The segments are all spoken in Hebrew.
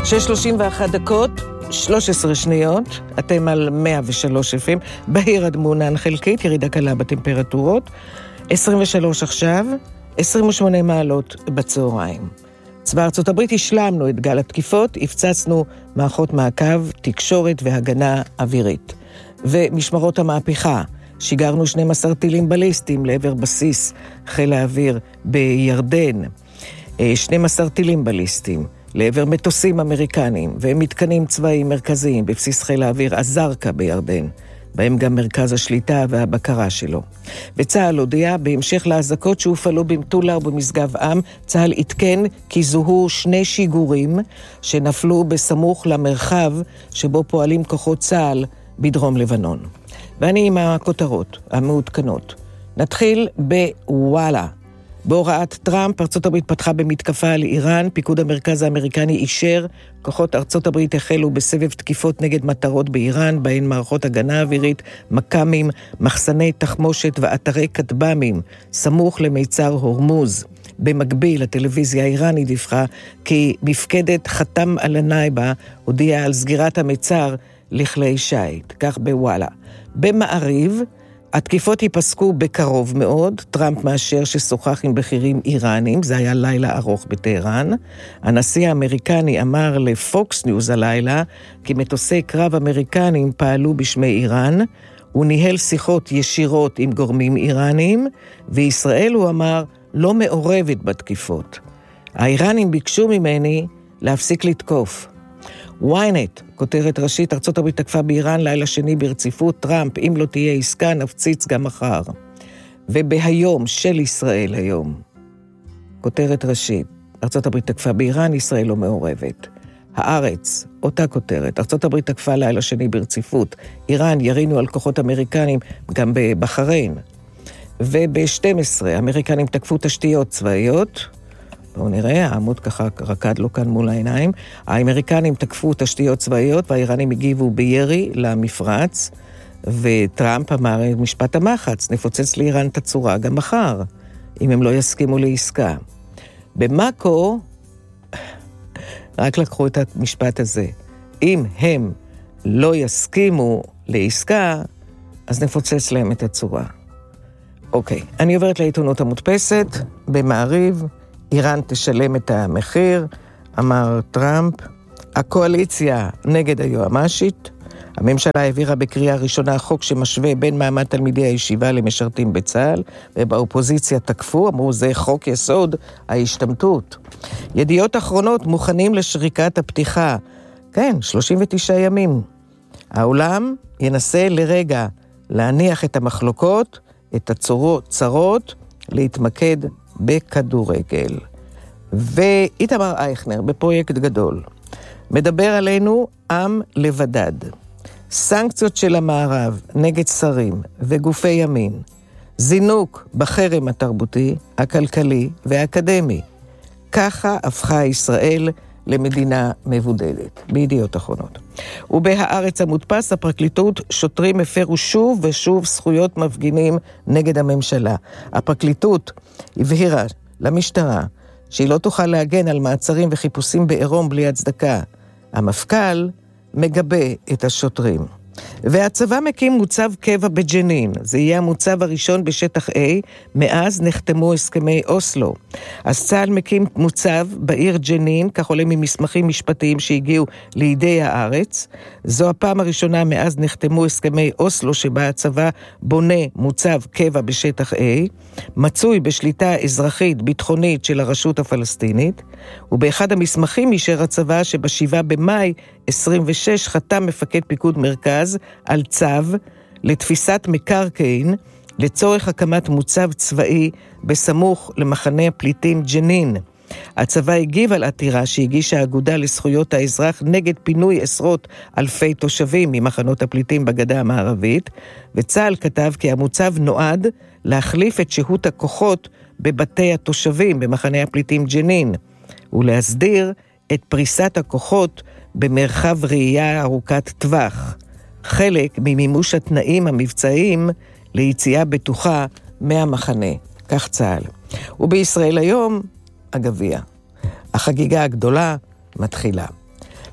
6:31, 13 שניות, אתם על 103 FM, בעיר אדמונן חלקית, ירידה קלה בטמפרטורות, 23 עכשיו, 28 מעלות בצהריים. צבא ארצות הברית השלמנו את גל התקיפות, הפצצנו מערכות מעקב, תקשורת והגנה אווירית. ומשמרות המהפכה, שיגרנו 12 טילים בליסטיים לעבר בסיס חיל האוויר בירדן, 12 טילים בליסטיים לעבר מטוסים אמריקניים ומתקנים צבאיים מרכזיים בבסיס חיל האוויר הזרקה בירדן, בהם גם מרכז השליטה והבקרה שלו. וצה"ל הודיע, בהמשך להזעקות שהופעלו במטולה ובמשגב עם, צה"ל התקן כי זוהו 2 שיגורים שנפלו בסמוך למרחב שבו פועלים כוחות צה"ל בדרום לבנון. ואני עם הכותרות המעודכנות. נתחיל בוואלה. בהוראת טראמפ, ארצות הברית פתחה במתקפה על איראן, פיקוד המרכז האמריקני אישר, כוחות ארצות הברית החלו בסבב תקיפות נגד מטרות באיראן, בהן מערכות הגנה אווירית, מקמים, מחסני תחמושת ואתרי כטב"מים, סמוך למיצר הורמוז. במקביל, הטלוויזיה האיראנית דיווחה כי מפקדת חתם אל-נייבה הודיעה על סגירת המיצר לכלי שייט, כך בוואלה. במעריב, התקיפות ייפסקו בקרוב מאוד, טראמפ מאשר ששוחח עם בכירים איראנים, זה היה לילה ארוך בטהרן. הנשיא האמריקני אמר לפוקס ניוז הלילה, כי מטוסי קרב אמריקנים פעלו בשמי איראן, הוא ניהל שיחות ישירות עם גורמים איראנים, וישראל, הוא אמר, לא מעורבת בתקיפות. האיראנים ביקשו ממני להפסיק לתקוף. ynet, כותרת ראשית, ארצות הברית תקפה באיראן לילה שני ברציפות, טראמפ, אם לא תהיה עסקה, נפציץ גם מחר. ובהיום של ישראל היום, כותרת ראשית, ארצות הברית תקפה באיראן, ישראל לא מעורבת. הארץ, אותה כותרת, ארצות הברית תקפה לילה שני ברציפות, איראן ירינו על כוחות אמריקנים, גם בבחריין. וב-12, האמריקנים תקפו תשתיות צבאיות, בואו נראה, העמוד ככה רקד לו כאן מול העיניים. האמריקנים תקפו תשתיות צבאיות והאיראנים הגיבו בירי למפרץ, וטראמפ אמר משפט המחץ, נפוצץ לאיראן את הצורה גם מחר, אם הם לא יסכימו לעסקה. במאקו, רק לקחו את המשפט הזה, אם הם לא יסכימו לעסקה, אז נפוצץ להם את הצורה. אוקיי, אני עוברת לעיתונות המודפסת, במעריב, איראן תשלם את המחיר, אמר טראמפ. הקואליציה נגד היועמ"שית. הממשלה העבירה בקריאה ראשונה חוק שמשווה בין מעמד תלמידי הישיבה למשרתים בצה"ל, ובאופוזיציה תקפו, אמרו זה חוק יסוד ההשתמטות. ידיעות אחרונות מוכנים לשריקת הפתיחה. כן, 39 ימים. העולם ינסה לרגע להניח את המחלוקות, את הצרות, להתמקד בכדורגל. ואיתמר אייכנר בפרויקט גדול מדבר עלינו עם לבדד. סנקציות של המערב נגד שרים וגופי ימין, זינוק בחרם התרבותי, הכלכלי והאקדמי. ככה הפכה ישראל למדינה מבודדת, בידיעות אחרונות. ובהארץ המודפס, הפרקליטות, שוטרים הפרו שוב ושוב זכויות מפגינים נגד הממשלה. הפרקליטות הבהירה למשטרה שהיא לא תוכל להגן על מעצרים וחיפושים בעירום בלי הצדקה. המפכ"ל מגבה את השוטרים. והצבא מקים מוצב קבע בג'נין. זה יהיה המוצב הראשון בשטח A, מאז נחתמו הסכמי אוסלו. אז צה"ל מקים מוצב בעיר ג'נין, כך עולה ממסמכים משפטיים שהגיעו לידי הארץ. זו הפעם הראשונה מאז נחתמו הסכמי אוסלו, שבה הצבא בונה מוצב קבע בשטח A, מצוי בשליטה אזרחית ביטחונית של הרשות הפלסטינית, ובאחד המסמכים אישר הצבא שב7 במאי 26 חתם מפקד פיקוד מרכז על צו לתפיסת מקרקעין לצורך הקמת מוצב צבאי בסמוך למחנה הפליטים ג'נין. הצבא הגיב על עתירה שהגישה האגודה לזכויות האזרח נגד פינוי עשרות אלפי תושבים ממחנות הפליטים בגדה המערבית, וצה"ל כתב כי המוצב נועד להחליף את שהות הכוחות בבתי התושבים במחנה הפליטים ג'נין, ולהסדיר את פריסת הכוחות במרחב ראייה ארוכת טווח, חלק ממימוש התנאים המבצעיים ליציאה בטוחה מהמחנה, כך צה"ל. ובישראל היום, הגביע. החגיגה הגדולה מתחילה.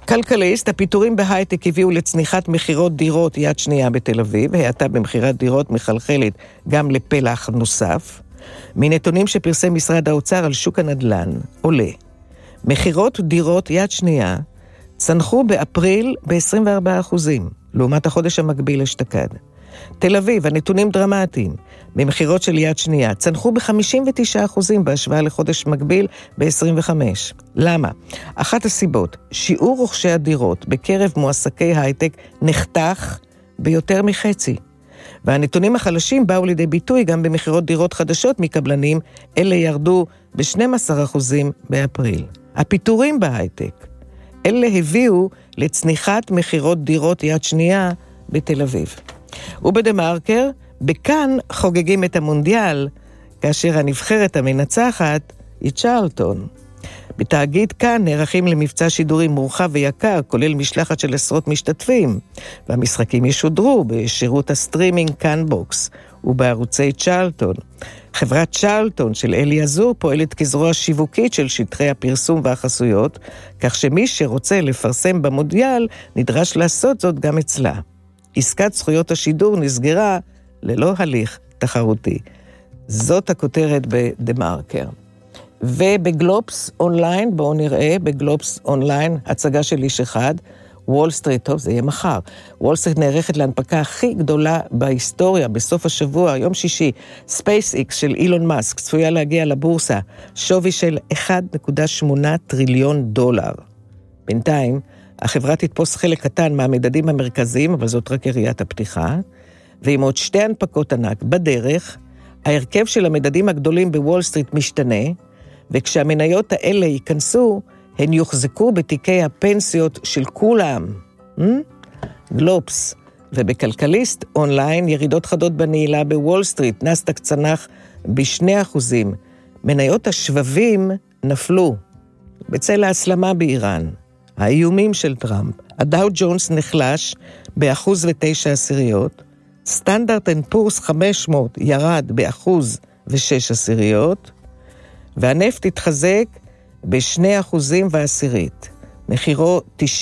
כלכליסט, הפיטורים בהייטק הביאו לצניחת מחירות דירות יד שנייה בתל אביב, ההאטה במחירת דירות מחלחלת גם לפלח נוסף. מנתונים שפרסם משרד האוצר על שוק הנדל"ן, עולה. מחירות דירות יד שנייה צנחו באפריל ב-24%, לעומת החודש המקביל אשתקד. תל אביב, הנתונים דרמטיים. במחירות של יד שנייה צנחו ב-59% בהשוואה לחודש מקביל ב-25. למה? אחת הסיבות, שיעור רוכשי הדירות בקרב מועסקי הייטק נחתך ביותר מחצי. והנתונים החלשים באו לידי ביטוי גם במחירות דירות חדשות מקבלנים, אלה ירדו ב-12% באפריל. הפיטורים בהייטק, אלה הביאו לצניחת מחירות דירות יד שנייה בתל אביב. ובדמרקר, בכאן חוגגים את המונדיאל, כאשר הנבחרת המנצחת היא צ'רלטון. בתאגיד כאן נערכים למבצע שידורים מורחב ויקר, כולל משלחת של עשרות משתתפים, והמשחקים ישודרו בשירות הסטרימינג כאן בוקס ובערוצי צ'רלטון. חברת צ'רלטון של אלי עזור פועלת כזרוע שיווקית של שטחי הפרסום והחסויות, כך שמי שרוצה לפרסם במונדיאל נדרש לעשות זאת גם אצלה. עסקת זכויות השידור נסגרה ללא הליך תחרותי. זאת הכותרת בדמרקר. ובגלובס אונליין, בואו נראה, בגלובס אונליין, הצגה של איש אחד, וול סטריט, טוב, זה יהיה מחר. וול סטריט נערכת להנפקה הכי גדולה בהיסטוריה, בסוף השבוע, יום שישי, SpaceX של אילון מאסק, צפויה להגיע לבורסה, שווי של $1.8 טריליון. בינתיים, החברה תתפוס חלק קטן מהמדדים המרכזיים, אבל זאת רק יריית הפתיחה, ועם עוד שתי הנפקות ענק בדרך, ההרכב של המדדים הגדולים בוול סטריט משתנה, וכשהמניות האלה ייכנסו, הן יוחזקו בתיקי הפנסיות של כולם. גלובס. ובכלכליסט אונליין, ירידות חדות בנעילה בוול סטריט, נסדק צנח ב2%. מניות השבבים נפלו. בצל ההסלמה באיראן. האיומים של טראמפ. הדאו ג'ונס נחלש ב1.9%. סטנדרט אנד פורס 500 ירד ב1.6%. והנפט התחזק ב2.1%. מחירו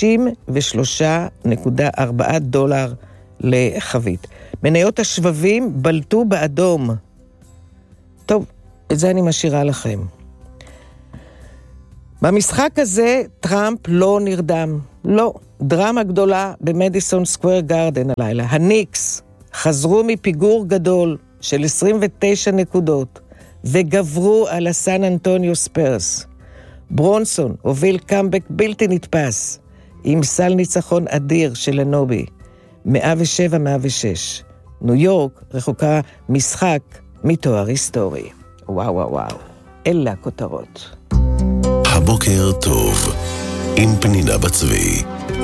$93.4 לחבית. מניות השבבים בלטו באדום. טוב, את זה אני משאירה לכם. במשחק הזה טראמפ לא נרדם. לא. דרמה גדולה במדיסון סקוואר גארדן הלילה. הניקס חזרו מפיגור גדול של 29 נקודות וגברו על הסן אנטוניו ספרס. ברונסון הוביל קאמבק בלתי נתפס עם סל ניצחון אדיר של הנובי, 107-106. ניו יורק רחוקה משחק מתואר היסטורי. וואו וואו וואו, אלה הכותרות. הבוקר טוב עם פנינה בצבי.